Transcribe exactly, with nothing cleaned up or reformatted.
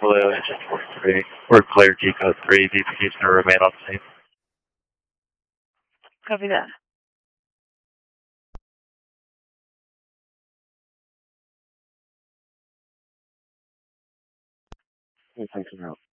Blue, engine four three. We're clear, G code three, V P Gs to remain on scene. Copy that. Thanks for help.